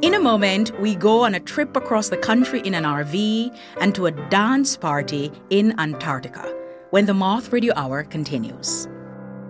In a moment, we go on a trip across the country in an RV and to a dance party in Antarctica when the Moth Radio Hour continues.